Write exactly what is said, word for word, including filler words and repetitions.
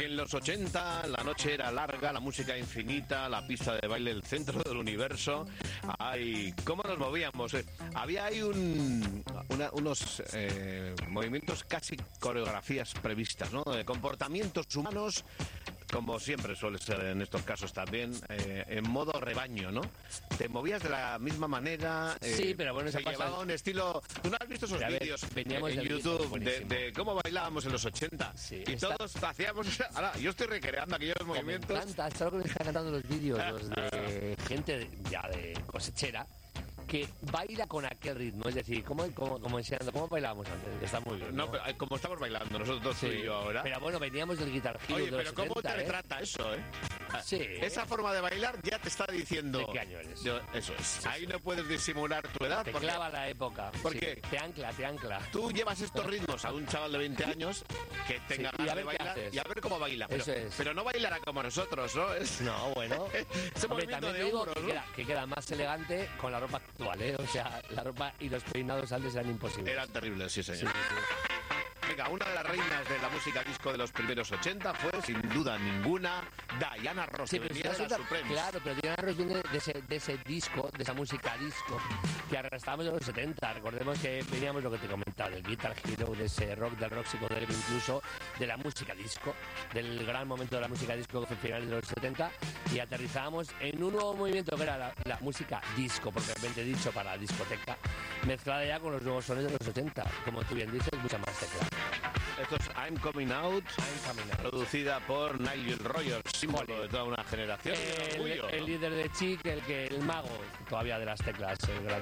En los ochenta la noche era larga, la música infinita, la pista de baile el centro del universo. Ay, cómo nos movíamos. Eh. Había ahí un, una, unos eh, movimientos, casi coreografías previstas, ¿no? De comportamientos humanos, como siempre suele ser en estos casos también, eh, en modo rebaño, ¿no? Te movías de la misma manera. Eh, sí, pero bueno, se esa llevaba pasa... un estilo. ¿Tú no has visto esos vídeos en YouTube de, de cómo bailábamos en los ochenta? Sí, y está... todos hacíamos. Ahora, yo estoy recreando aquellos como movimientos. Me encanta, es algo que me están cantando los vídeos, los de gente ya de cosechera, que baila con aquel ritmo, es decir, como, como, como enseñando cómo bailábamos antes, está muy bien. No, ¿no? pero como estamos bailando nosotros dos, sí, tú y yo ahora. Pero bueno, veníamos del Guitar Hero. Oye, de pero los ¿cómo setenta, te ¿eh? retrata eso, eh? Sí. Esa forma de bailar ya te está diciendo. ¿De qué año eres? Yo, eso es. Sí, Ahí sí. No puedes disimular tu edad. Te porque, clava la época. ¿Por sí, qué? Te ancla, te ancla. Tú llevas estos ritmos a un chaval de veinte años que tenga sí, ganas de bailar y a ver cómo baila. Pero, eso es. pero no bailará como nosotros, ¿no? Es... No, bueno. Ese Hombre, movimiento también de te digo hombros, que, ¿no? queda, que queda más elegante con la ropa actual, ¿eh? O sea, la ropa y los peinados antes eran imposibles. Eran terribles, sí, señor. Sí, sí. Venga, una de las reinas de la música disco de los primeros ochenta fue, sin duda ninguna, Diana Ross, sí, que pero venía de resulta, las Supremes. Claro, pero Diana Ross viene de ese, de ese disco, de esa música disco, que arrastramos en los setenta. Recordemos que veníamos lo que te comentaba, del Guitar Hero, de ese rock, del rock psicodélico, incluso de la música disco, del gran momento de la música disco que fue finales de los setenta, y aterrizábamos en un nuevo movimiento que era la, la música disco, propiamente dicho, para la discoteca, mezclada ya con los nuevos sonidos de los ochenta. Como tú bien dices, mucha más tecla. Esto es I'm Coming Out, I'm Coming Out, producida por Nile Rodgers, símbolo Joder. de toda una generación. El, el líder de Chic, el que el mago todavía de las teclas, el gran